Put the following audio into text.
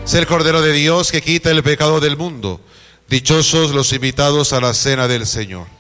Es el Cordero de Dios que quita el pecado del mundo. Dichosos los invitados a la cena del Señor.